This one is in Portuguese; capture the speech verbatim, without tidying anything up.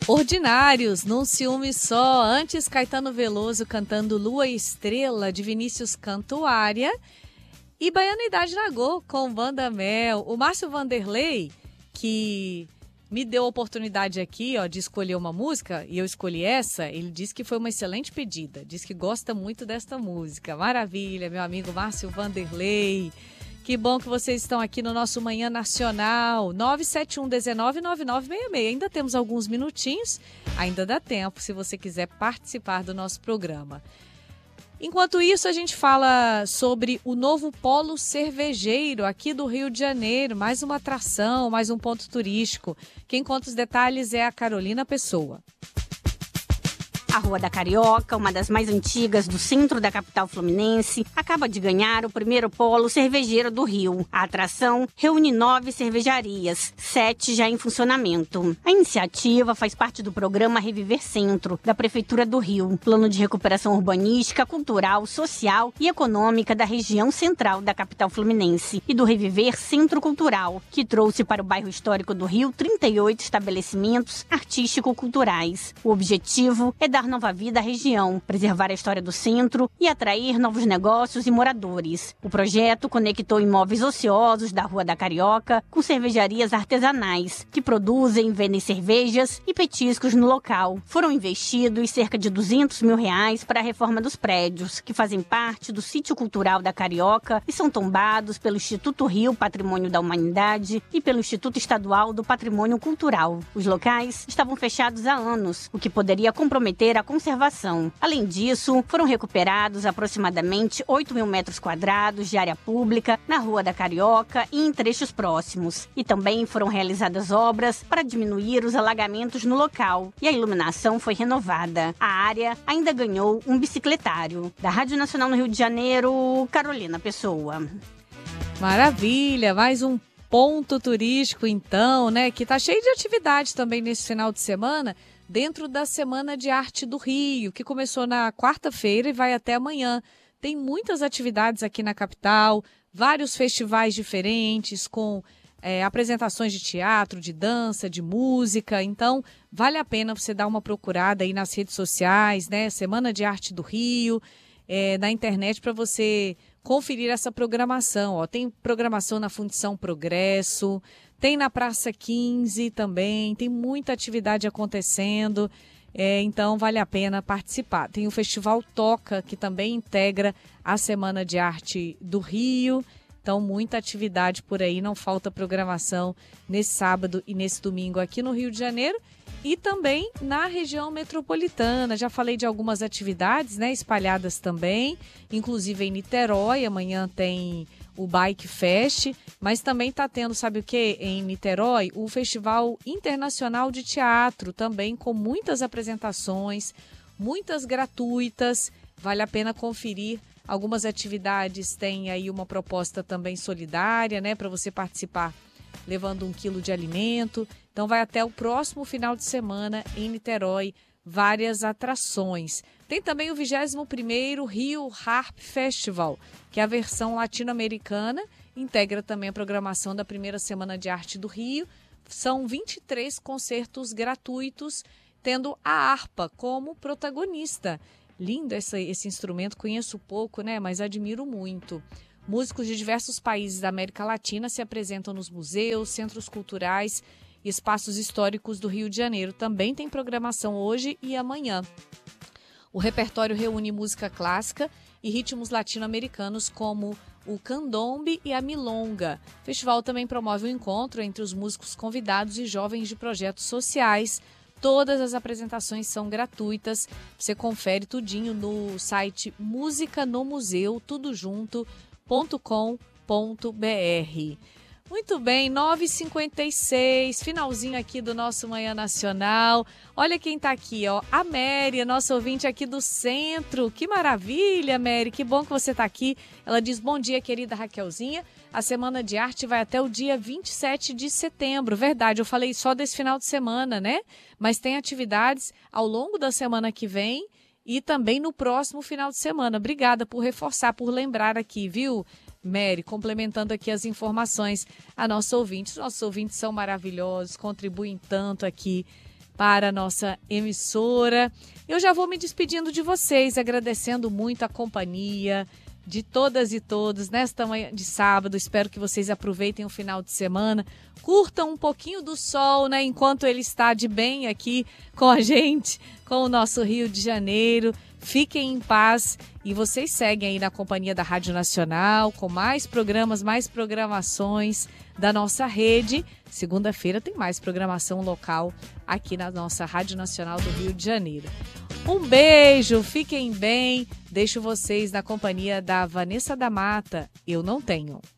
Ordinários, num ciúme só. Antes, Caetano Veloso cantando Lua e Estrela, de Vinícius Cantuária. E Baianidade Nagô, com Banda Mel. O Márcio Vanderlei, que me deu a oportunidade aqui, ó, de escolher uma música, e eu escolhi essa, ele disse que foi uma excelente pedida. Diz que gosta muito desta música. Maravilha, meu amigo Márcio Vanderlei. Que bom que vocês estão aqui no nosso Manhã Nacional. nove sete um, um nove, nove nove seis seis. Ainda temos alguns minutinhos, ainda dá tempo se você quiser participar do nosso programa. Enquanto isso, a gente fala sobre o novo polo cervejeiro aqui do Rio de Janeiro. Mais uma atração, mais um ponto turístico. Quem conta os detalhes é a Carolina Pessoa. A Rua da Carioca, uma das mais antigas do centro da capital fluminense, acaba de ganhar o primeiro polo cervejeiro do Rio. A atração reúne nove cervejarias, sete já em funcionamento. A iniciativa faz parte do programa Reviver Centro, da Prefeitura do Rio, plano de recuperação urbanística, cultural, social e econômica da região central da capital fluminense, e do Reviver Centro Cultural, que trouxe para o bairro histórico do Rio trinta e oito estabelecimentos artístico-culturais. O objetivo é dar nova vida à região, preservar a história do centro e atrair novos negócios e moradores. O projeto conectou imóveis ociosos da Rua da Carioca com cervejarias artesanais, que produzem e vendem cervejas e petiscos no local. Foram investidos cerca de duzentos mil reais para a reforma dos prédios, que fazem parte do Sítio Cultural da Carioca e são tombados pelo Instituto Rio Patrimônio da Humanidade e pelo Instituto Estadual do Patrimônio Cultural. Os locais estavam fechados há anos, o que poderia comprometer a conservação. Além disso, foram recuperados aproximadamente oito mil metros quadrados de área pública na Rua da Carioca e em trechos próximos. E também foram realizadas obras para diminuir os alagamentos no local, e a iluminação foi renovada. A área ainda ganhou um bicicletário. Da Rádio Nacional no Rio de Janeiro, Carolina Pessoa. Maravilha, mais um ponto turístico então, né, que tá cheio de atividade também nesse final de semana, dentro da Semana de Arte do Rio, que começou na quarta-feira e vai até amanhã. Tem muitas atividades aqui na capital, vários festivais diferentes, com é, apresentações de teatro, de dança, de música. Então, vale a pena você dar uma procurada aí nas redes sociais, né? Semana de Arte do Rio, é, na internet, para você conferir essa programação. Ó, tem programação na Fundição Progresso, tem na Praça quinze também, tem muita atividade acontecendo, é, então vale a pena participar. Tem o Festival Toca, que também integra a Semana de Arte do Rio, então muita atividade por aí, não falta programação nesse sábado e nesse domingo aqui no Rio de Janeiro e também na região metropolitana. Já falei de algumas atividades, né, espalhadas também, inclusive em Niterói, amanhã tem o Bike Fest, mas também está tendo, sabe o que, em Niterói, o Festival Internacional de Teatro, também com muitas apresentações, muitas gratuitas, vale a pena conferir. Algumas atividades têm aí uma proposta também solidária, né, para você participar levando um quilo de alimento. Então vai até o próximo final de semana em Niterói, várias atrações. Tem também o vigésimo primeiro Rio Harp Festival, que é a versão latino-americana, integra também a programação da primeira Semana de Arte do Rio. São vinte e três concertos gratuitos, tendo a harpa como protagonista. Lindo esse, esse instrumento, conheço pouco, né, mas admiro muito. Músicos de diversos países da América Latina se apresentam nos museus, centros culturais e espaços históricos do Rio de Janeiro. Também tem programação hoje e amanhã. O repertório reúne música clássica e ritmos latino-americanos como o candombe e a milonga. O festival também promove um encontro entre os músicos convidados e jovens de projetos sociais. Todas as apresentações são gratuitas. Você confere tudinho no site música no museu, tudo junto, ponto com ponto br. Muito bem, nove e cinquenta e seis, finalzinho aqui do nosso Manhã Nacional. Olha quem tá aqui, ó, a Mary, a nossa ouvinte aqui do centro. Que maravilha, Mary, que bom que você tá aqui. Ela diz, bom dia, querida Raquelzinha. A Semana de Arte vai até o dia vinte e sete de setembro. Verdade, eu falei só desse final de semana, né? Mas tem atividades ao longo da semana que vem e também no próximo final de semana. Obrigada por reforçar, por lembrar aqui, viu, Mary, complementando aqui as informações a nossos ouvintes. Nossos ouvintes são maravilhosos, contribuem tanto aqui para a nossa emissora. Eu já vou me despedindo de vocês, agradecendo muito a companhia de todas e todos nesta manhã de sábado. Espero que vocês aproveitem o final de semana, curtam um pouquinho do sol, né, enquanto ele está de bem aqui com a gente, com o nosso Rio de Janeiro. Fiquem em paz e vocês seguem aí na companhia da Rádio Nacional com mais programas, mais programações da nossa rede. Segunda-feira tem mais programação local aqui na nossa Rádio Nacional do Rio de Janeiro. Um beijo, fiquem bem. Deixo vocês na companhia da Vanessa da Mata. Eu não tenho.